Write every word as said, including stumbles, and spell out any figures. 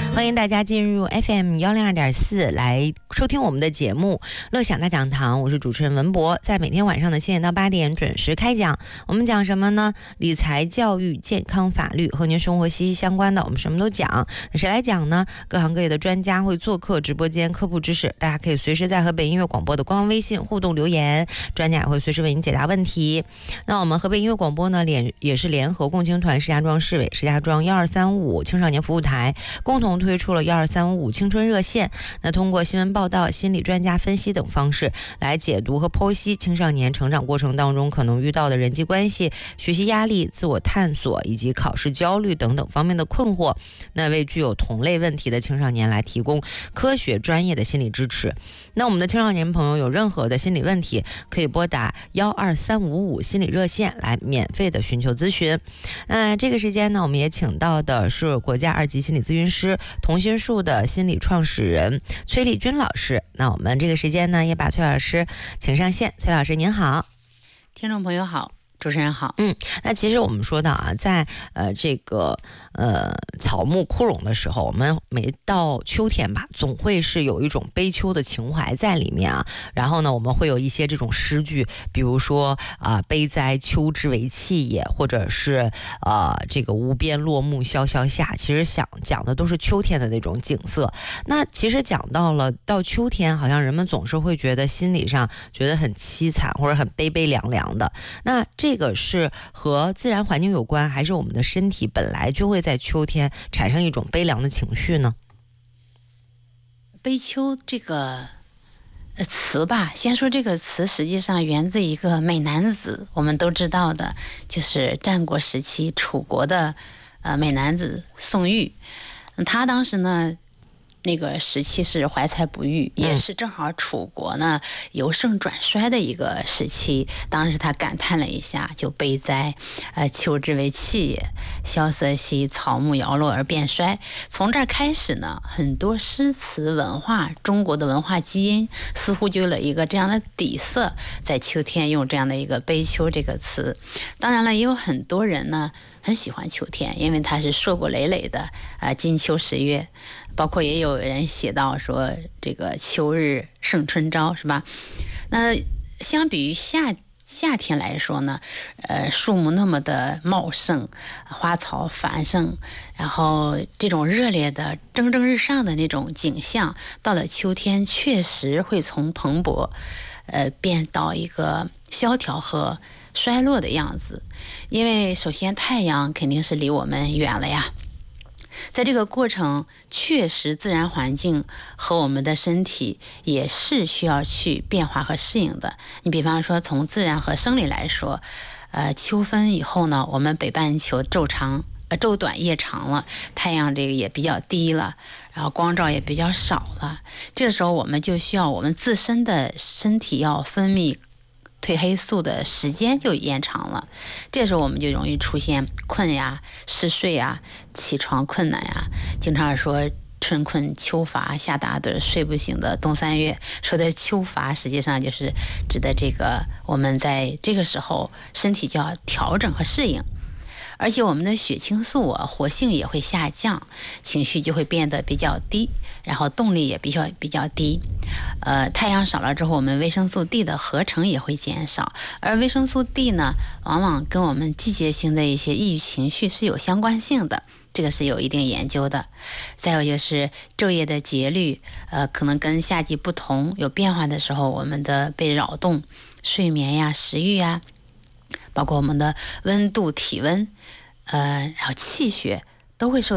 欢迎大家进入 F M 幺零二点四来收听我们的节目乐享大讲堂，我是主持人文博，在每天晚上的七点到八点准时开讲。我们讲什么呢？理财、教育、健康、法律，和您生活息息相关的，我们什么都讲。谁来讲呢？各行各业的专家会做客直播间科普知识，大家可以随时在河北音乐广播的官方微信互动留言，专家也会随时为您解答问题。那我们河北音乐广播呢，联也是联合共青团石家庄市委、石家庄幺二三五青少年服务台共同推出了幺二三五五青春热线。那通过新闻报道、心理专家分析等方式来解读和剖析青少年成长过程当中可能遇到的人际关系、学习压力、自我探索以及考试焦虑等等方面的困惑，那为具有同类问题的青少年来提供科学专业的心理支持。那我们的青少年朋友有任何的心理问题，可以拨打幺二三五五心理热线来免费的寻求咨询。呃，这个时间呢，我们也请到的是国家二级心理咨询师、同心术的心理创始人崔丽君老师。那我们这个时间呢，也把崔老师请上线。崔老师您好。 听众朋友好，主持人好。 嗯，那其实我们说到啊，在呃这个呃草木枯荣的时候，我们每到秋天吧，总会是有一种悲秋的情怀在里面啊。然后呢，我们会有一些这种诗句，比如说啊、呃，悲哉秋之为气也，或者是呃这个无边落木萧萧下。其实想讲的都是秋天的那种景色。那其实讲到了到秋天，好像人们总是会觉得心理上觉得很凄惨或者很悲悲凉凉的。那这个是和自然环境有关，还是我们的身体本来就会在秋天产生一种悲凉的情绪呢？ 悲秋这个词吧，先说这个词实际上源自一个美男子，我们都知道的，就是战国时期楚国的呃美男子宋玉。他当时呢那个时期是怀才不遇，也是正好楚国呢由盛转衰的一个时期。当时他感叹了一下，就悲哉，呃，秋之为气也，萧瑟兮，草木摇落而变衰。从这儿开始呢，很多诗词文化，中国的文化基因似乎就有了一个这样的底色，在秋天用这样的一个悲秋这个词。当然了，也有很多人呢很喜欢秋天，因为它是硕果累累的啊、呃，金秋十月。包括也有人写到说这个秋日胜春朝，是吧？那相比于夏夏天来说呢，呃，树木那么的茂盛，花草繁盛，然后这种热烈的蒸蒸日上的那种景象，到了秋天确实会从蓬勃，呃，变到一个萧条和衰落的样子。因为首先太阳肯定是离我们远了呀。在这个过程，确实自然环境和我们的身体也是需要去变化和适应的。你比方说从自然和生理来说，呃，秋分以后呢，我们北半球昼长呃昼短夜长了，太阳这个也比较低了，然后光照也比较少了。这个时候我们就需要我们自身的身体要分泌褪黑素的时间就延长了，这时候我们就容易出现困呀、嗜睡呀、起床困难呀。经常说春困秋乏，夏打盹睡不醒的冬三月。说的秋乏实际上就是指的这个我们在这个时候身体就要调整和适应。而且我们的血清素啊活性也会下降，情绪就会变得比较低，然后动力也比较比较低。呃，太阳少了之后，我们维生素 D 的合成也会减少，而维生素 D 呢，往往跟我们季节性的一些抑郁情绪是有相关性的，这个是有一定研究的。再有就是昼夜的节律，呃，可能跟夏季不同，有变化的时候，我们的被扰动，睡眠呀、食欲呀，包括我们的温度、体温，呃，然后气血都会受